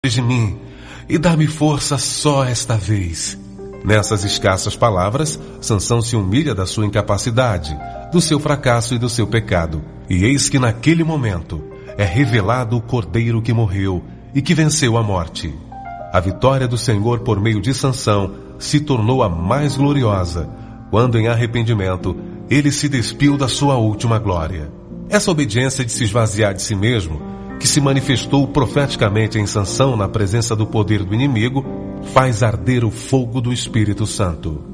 de mim e dá-me força só esta vez. Nessas escassas palavras, Sansão se humilha da sua incapacidade, do seu fracasso e do seu pecado. E eis que naquele momento é revelado o Cordeiro que morreu e que venceu a morte. A vitória do Senhor por meio de Sansão se tornou a mais gloriosa, quando em arrependimento ele se despiu da sua última glória. Essa obediência de se esvaziar de si mesmo, que se manifestou profeticamente em Sansão na presença do poder do inimigo, faz arder o fogo do Espírito Santo.